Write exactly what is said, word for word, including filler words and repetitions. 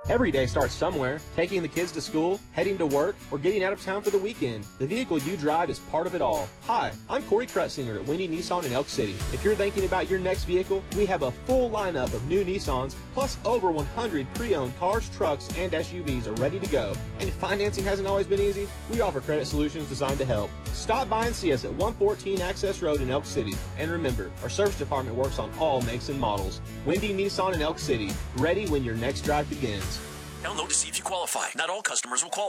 Every day starts somewhere, taking the kids to school, heading to work, or getting out of town for the weekend. The vehicle you drive is part of it all. Hi, I'm Corey Kretzinger at Wendy Nissan in Elk City. If you're thinking about your next vehicle, we have a full lineup of new Nissans, plus over one hundred pre-owned cars, trucks, and S U Vs are ready to go. And if financing hasn't always been easy, we offer credit solutions designed to help. Stop by and see us at one fourteen Access Road in Elk City. And remember, our service department works on all makes and models. Wendy Nissan in Elk City, ready when your next drive begins. Download to see if you qualify. Not all customers will qualify.